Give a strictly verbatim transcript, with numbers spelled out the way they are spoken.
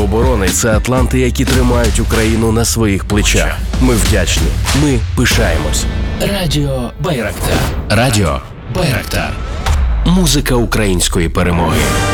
оборони – це атланти, які тримають Україну на своїх плечах. Ми вдячні. Ми пишаємось. Радіо Байрактар. Радіо Байрактар. Музика української перемоги.